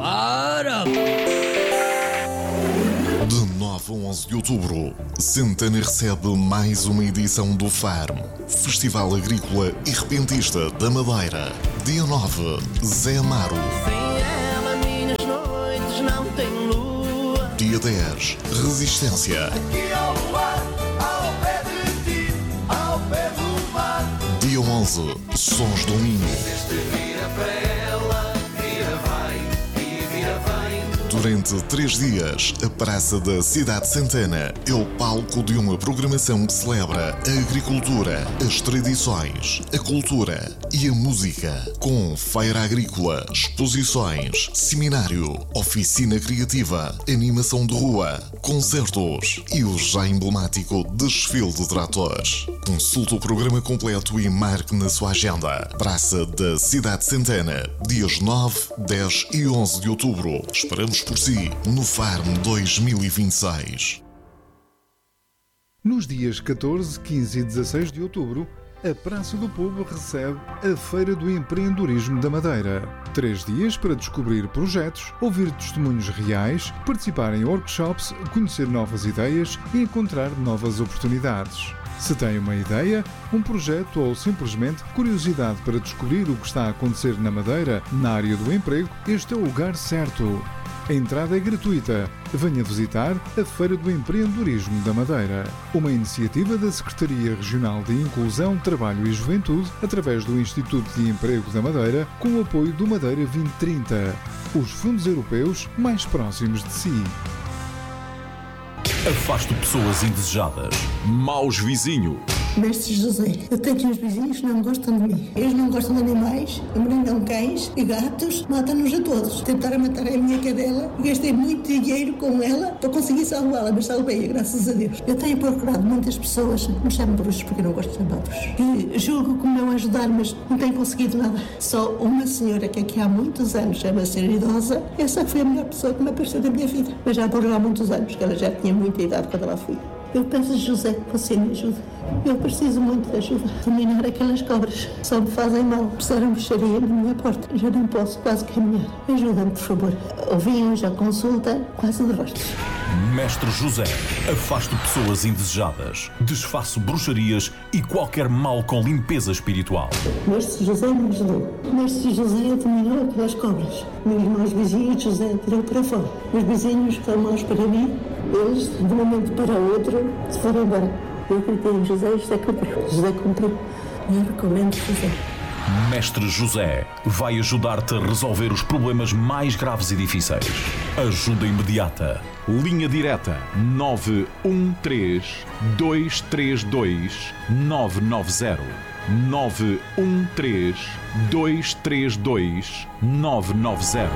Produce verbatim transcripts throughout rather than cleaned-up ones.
Para! De nove a onze de outubro, Santana recebe mais uma edição do Farm, Festival Agrícola e Repentista da Madeira. Dia nove, Zé Amaro. Sem ela minhas noites não têm lua. Dia dez, Resistência. Aqui ao luar, ao pé de ti, ao pé do mar. Dia onze, Sons do Minho. Este vira para ela, vira vai e vira vem. Durante três dias, a Praça da Cidade de Santana é o palco de uma programação que celebra a agricultura, as tradições, a cultura e a música. Com feira agrícola, exposições, seminário, oficina criativa, animação de rua, concertos e o já emblemático desfile de tratores. Consulte o programa completo e marque na sua agenda. Praça da Cidade de Santana, dias nove, dez e onze de outubro. Esperamos por si no Farm dois mil e vinte e seis. Nos dias catorze, quinze e dezasseis de outubro, a Praça do Povo recebe a Feira do Empreendedorismo da Madeira. Três dias para descobrir projetos, ouvir testemunhos reais, participar em workshops, conhecer novas ideias e encontrar novas oportunidades. Se tem uma ideia, um projeto ou simplesmente curiosidade para descobrir o que está a acontecer na Madeira, na área do emprego, este é o lugar certo. A entrada é gratuita. Venha visitar a Feira do Empreendedorismo da Madeira, uma iniciativa da Secretaria Regional de Inclusão, Trabalho e Juventude, através do Instituto de Emprego da Madeira, com o apoio do Madeira vinte trinta, os fundos europeus mais próximos de si. Afasto pessoas indesejadas. Maus vizinhos. Mestre José, eu tenho uns vizinhos que não gostam de mim. Eles não gostam de animais, amarelham cães e gatos, matam-nos a todos. Tentaram matar a minha cadela e gastei muito dinheiro com ela para conseguir salvá-la, mas salvei-a, graças a Deus. Eu tenho procurado muitas pessoas que me chamam bruxos porque eu não gosto de chamar bruxos. E julgo que me vão ajudar, mas não tenho conseguido nada. Só uma senhora que aqui há muitos anos chama-se ser idosa, essa foi a melhor pessoa que me apareceu na minha vida. Mas já morreu há muitos anos, que ela já tinha muita idade quando ela fui. Eu peço a José que você me ajude. Eu preciso muito de ajuda. Dominar aquelas cobras. Só me fazem mal. Precisaram mexeria na minha porta. Já não posso quase caminhar. Ajuda-me, por favor. Ouvi hoje a consulta quase de rostos. Mestre José. Afasto pessoas indesejadas. Desfaço bruxarias e qualquer mal com limpeza espiritual. Mestre José me ajudou. Mestre José dominou aquelas cobras. Meus irmãos vizinhos, José tirou para fora. Os vizinhos que são maus para mim, eles, de um momento para o outro, se foram embora. Eu acreditei em José e José cumpriu. José cumpriu. E eu recomendo José. Mestre José vai ajudar-te a resolver os problemas mais graves e difíceis. Ajuda imediata. Linha direta nove um três, dois três dois, nove nove zero. nove um três, dois três dois, nove nove zero.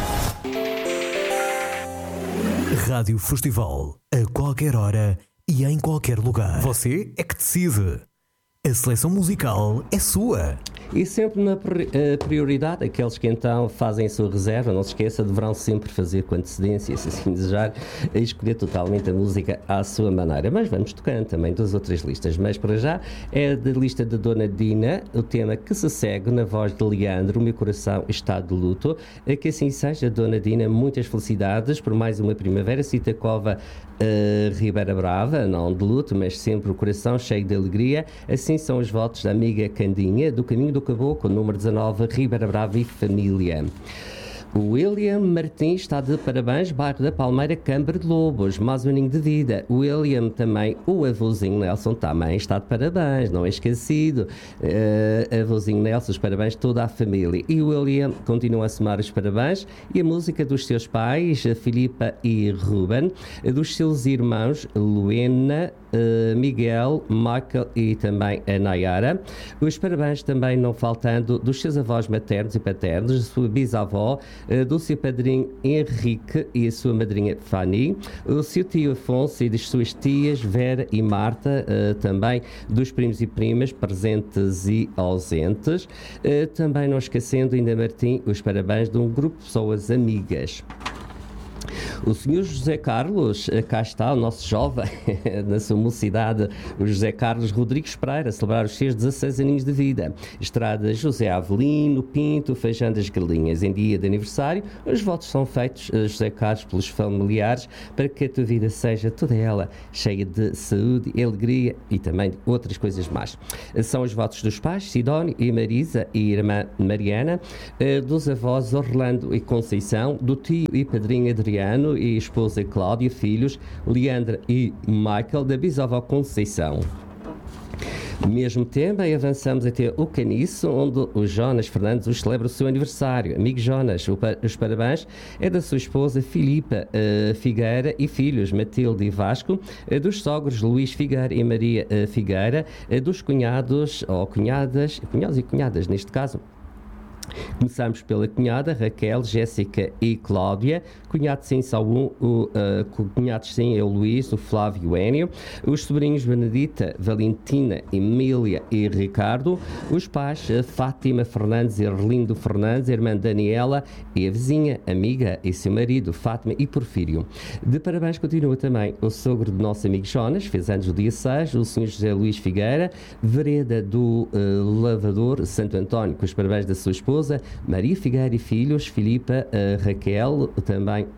Rádio Festival, a qualquer hora e em qualquer lugar. Você é que decide. A seleção musical é sua. E sempre na prioridade, aqueles que então fazem a sua reserva, não se esqueça, deverão sempre fazer com antecedência, se assim desejar, e escolher totalmente a música à sua maneira. Mas vamos tocando também duas ou três listas. Mas para já é da lista da Dona Dina, o tema Que Se Segue, na voz de Leandro, O Meu Coração Está de Luto. Que assim seja, Dona Dina, muitas felicidades por mais uma primavera. Cita Cova uh, Ribeira Brava, não de luto, mas sempre o coração cheio de alegria. Assim são os votos da amiga Candinha, do Caminho do Caboclo, número dezanove, Ribeira Brava e família. O William Martins está de parabéns, bairro da Palmeira, Câmara de Lobos, mais um aninho de vida. O William também, o avôzinho Nelson também está de parabéns, não é esquecido. Uh, avôzinho Nelson, os parabéns toda a família. E o William continua a somar os parabéns e a música dos seus pais, a Filipa e Ruben, dos seus irmãos Luena, uh, Miguel, Michael e também a Nayara. Os parabéns também não faltando dos seus avós maternos e paternos, da sua bisavó, do seu padrinho Henrique e a sua madrinha Fanny, o seu tio Afonso e das suas tias Vera e Marta, uh, também dos primos e primas presentes e ausentes, uh, também não esquecendo ainda Martim os parabéns de um grupo de pessoas amigas. O senhor José Carlos, cá está o nosso jovem, na sua mocidade, o José Carlos Rodrigues Pereira, a celebrar os seus dezasseis aninhos de vida. Estrada José Avelino Pinto, Feijão das Galinhas. Em dia de aniversário, os votos são feitos, José Carlos, pelos familiares, para que a tua vida seja toda ela cheia de saúde e alegria e também de outras coisas mais. São os votos dos pais, Sidónio e Marisa e irmã Mariana, dos avós Orlando e Conceição, do tio e padrinho Adriano e esposa Cláudia, filhos Leandra e Michael, da bisavó Conceição. Mesmo tema, e avançamos até o Caniço, onde o Jonas Fernandes os celebra o seu aniversário. Amigo Jonas, o, os parabéns é da sua esposa Filipa uh, Figueira e filhos Matilde e Vasco, uh, dos sogros Luís Figueira e Maria uh, Figueira, uh, dos cunhados, ou cunhadas, cunhados e cunhadas neste caso. Começamos pela cunhada Raquel, Jéssica e Cláudia. Cunhado sim só um, o, uh, cunhados sim é o Luís, o Flávio e o Énio. Os sobrinhos Benedita, Valentina, Emília e Ricardo. Os pais uh, Fátima Fernandes e Arlindo Fernandes, a irmã Daniela e a vizinha, amiga e seu marido Fátima e Porfírio. De parabéns continua também o sogro do nosso amigo Jonas, fez anos no dia seis, o senhor José Luís Figueira, vereda do uh, Lavador Santo António, com os parabéns da sua esposa Maria Figueira e filhos, Filipa, uh, Raquel, também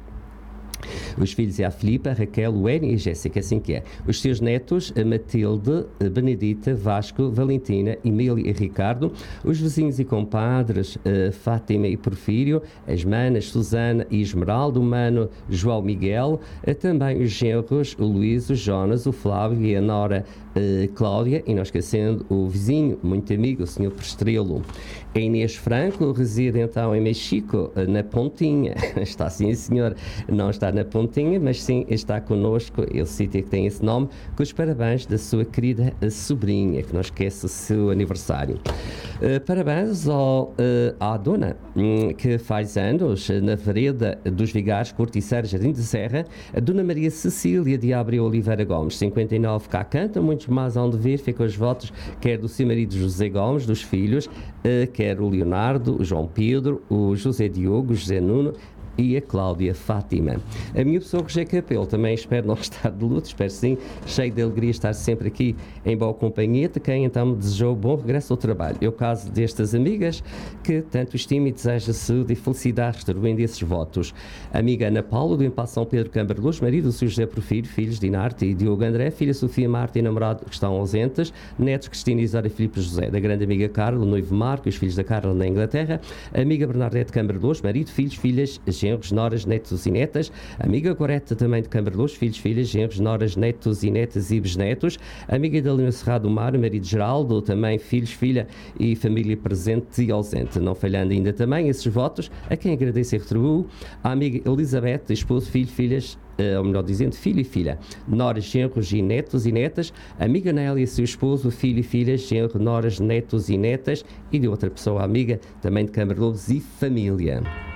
os filhos é a Filipa, Raquel, o Eni e a Jéssica, assim que é. Os seus netos, a Matilde, a Benedita, Vasco, Valentina, Emília e Ricardo. Os vizinhos e compadres, a Fátima e Porfírio, as manas, Susana e Esmeralda, o mano João Miguel, também os genros, o Luís, o Jonas, o Flávio e a nora a Cláudia, e não esquecendo o vizinho, muito amigo, o senhor Prestrelo. A Inês Franco reside então em Mexico, na Pontinha. Está sim, senhor, não está na Pontinha, mas sim está connosco, é o sítio que tem esse nome, com os parabéns da sua querida sobrinha, que não esquece o seu aniversário. Uh, parabéns ao, uh, à dona, um, que faz anos, na vereda dos Vigares, Corticeira, Jardim de Serra, a dona Maria Cecília de Abreu Oliveira Gomes, cinquenta e nove, cá canta, muitos mais hão de vir, ficam os votos, quer do seu marido José Gomes, dos filhos, uh, quer o Leonardo, o João Pedro, o José Diogo, o José Nuno e a Cláudia Fátima. A minha pessoa, Roger Capelo, também espero não estar de luto, espero sim, cheio de alegria estar sempre aqui em boa companhia, de quem então me desejou bom regresso ao trabalho. É o caso destas amigas que tanto estimo e desejo saúde e felicidade, retribuindo esses votos. A amiga Ana Paula, do Empaço São Pedro Câmara Luz, marido, o seu José Porfírio, filhos Dinarte e Diogo André, filha Sofia Marta e namorado que estão ausentes, netos Cristina Isária e Filipe José, da grande amiga Carla, o noivo Marco e os filhos da Carla na Inglaterra, a amiga Bernadette Câmara Luz, marido, filhos, filhas, genros, noras, netos e netas, amiga Goreta também de Câmara Luz, filhos, filhas, genros, noras, netos e netas e bisnetos, amiga da Helena Serrado do Mar, marido Geraldo, também filhos, filha e família presente e ausente. Não falhando ainda também esses votos, a quem agradeço e retribuo, a amiga Elizabeth, esposo, filho, filhas, ou melhor dizendo, filho e filha, noras, genros e netos e netas, amiga Nélia, seu esposo, filho e filhas, genro, noras, netos e netas, e de outra pessoa amiga, também de Câmara Lobos e família.